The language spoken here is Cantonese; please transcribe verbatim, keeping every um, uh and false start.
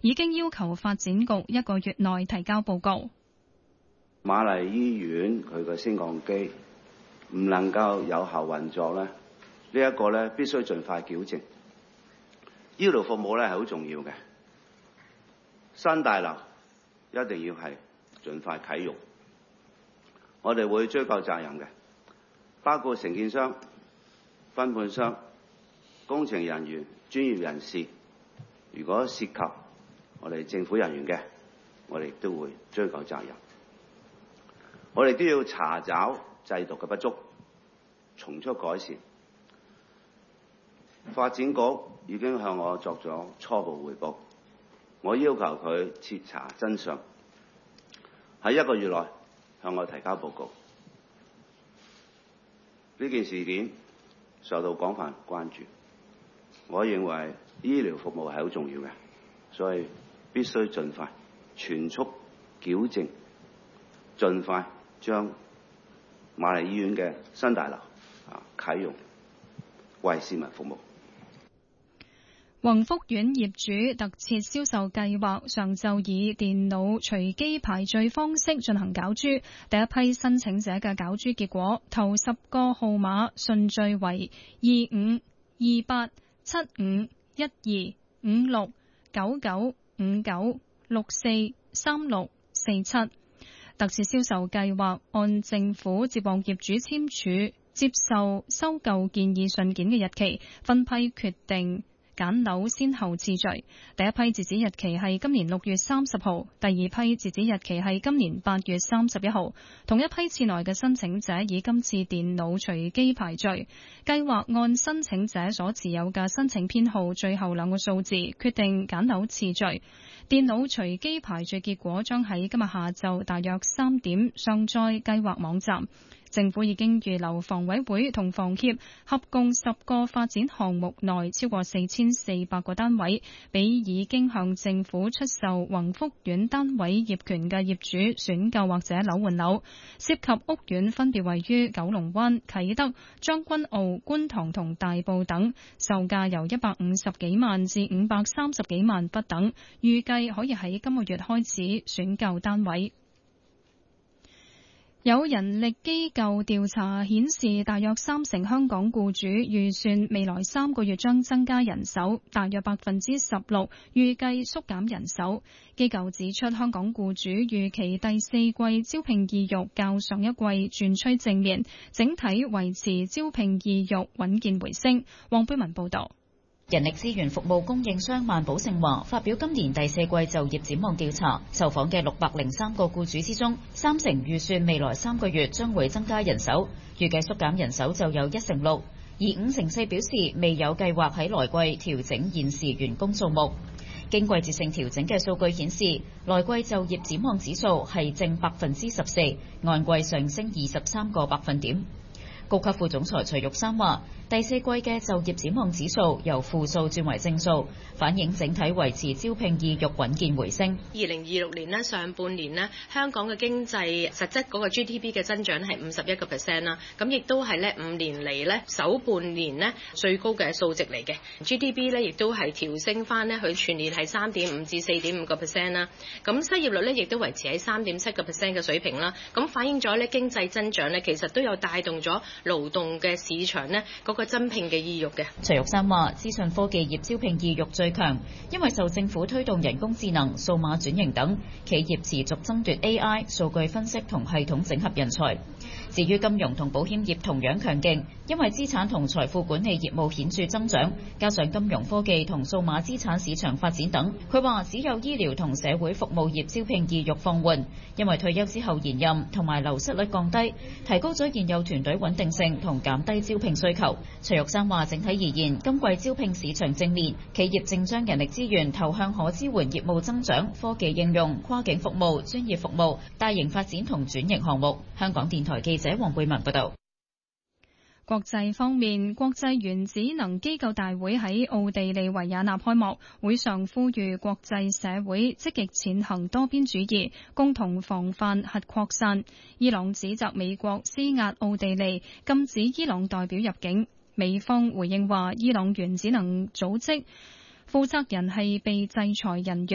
已經要求發展局一個月內提交報告。 瑪麗醫院佢嘅升降機唔能夠有效運作咧，呢一個咧必須盡快矯正。醫療服務咧係好重要嘅，新大樓一定要係盡快啟用。我哋會追究責任嘅，包括承建商、分判商、工程人員、專業人士。如果涉及我哋政府人員嘅，我哋都會追究責任。我哋都要查找制度嘅不足，從速改善。發展局已經向我作咗初步匯報，我要求佢徹查真相，喺一個月內向我提交報告。呢件事件受到廣泛關注，我認為醫療服務係好重要嘅，所以必須盡快全速矯正，盡快將瑪麗醫院嘅新大樓啊啟用，為市民服務。 宏福苑業主特設銷售計劃上晝以電腦隨機排序方式進行攪珠，第一批申請者嘅攪珠結果，頭十個號碼順序為二五、二八、七五、一二、五六、九九、五九、六四、三六、四七。特設銷售計劃按政府接獲業主簽署接受收購建議信件嘅日期分批決定揀樓先後次序，第一批截止日期係今年六月三十號，第二批截止日期係今年八月三十一號。同一批次內嘅申請者以今次電腦隨機排序，計劃按申請者所持有嘅申請編號最後兩個數字決定揀樓次序。電腦隨機排序結果將喺今日下晝大約三點上載計劃網站。政府已經預留房委會同房協合共十個發展項目內超過四千四百個單位，俾已經向政府出售宏福苑單位業權嘅業主選購或者樓換樓，涉及屋苑分別位於九龍灣、啟德、將軍澳、觀塘同大埔等，售價由一百五十幾萬至五百三十幾萬不等，預計可以喺今個月開始選購單位。有人力機構調查顯示，大約三成香港僱主預算未來三個月將增加人手，大約百分之十六預計縮減人手。機構指出，香港僱主預期第四季招聘意欲較上一季轉趨正面，整體維持招聘意欲穩健回升。黃貝文報道。 人力資源服務供應商萬寶盛華發表今年第四季就業展望調查，受訪嘅六百零三個僱主之中，三成預算未來三個月將會增加人手，預計縮減人手就有一成六，而五成四表示未有計劃喺來季調整現時員工數目。經季節性調整嘅數據顯示，來季就業展望指數係正百分之十四，按季上升二十三個百分點。高級副總裁徐玉山話，第四季嘅就業展望指數由負數轉為正數，反映整體維持招聘意欲穩健回升。 二零二六年呢，上半年呢，香港嘅經濟實質嗰個 G D P 嘅增長係五十一個 percent 啦，咁亦都係呢五年嚟呢首半年呢最高嘅數值嚟嘅。G D P 呢亦都係調升翻呢，佢全年係三點五至四點五個 percent 啦。咁失業率呢亦都維持喺三點七個 percent 嘅水平啦。咁反映咗呢經濟增長呢，其實都有帶動咗勞動嘅市場呢嗰個增聘嘅意欲嘅。 徐玉山話：資訊科技業招聘意欲最強，因為受政府推動人工智能、數碼轉型等，企業持續爭奪 A I、數據分析同系統整合人才。至於金融同保險業同樣強勁，因為資產同財富管理業務顯著增長，加上金融科技同數碼資產市場發展等。佢話只有醫療同社會服務業招聘意欲放緩，因為退休之後延任同埋流失率降低，提高咗現有團隊穩定性同減低招聘需求。徐玉山話整體而言，今季招聘市場正面，企業正將人力資源投向可支援業務增長、科技應用、跨境服務、專業服務、大型發展同轉型項目。香港電台記者黃貝文報道。 國際方面，國際原子能機構大會喺奧地利維也納開幕，會上呼籲國際社會積極踐行多邊主義，共同防範核擴散。伊朗指責美國施壓奧地利，禁止伊朗代表入境。美方回應話，伊朗原子能組織負責人係被制裁人員。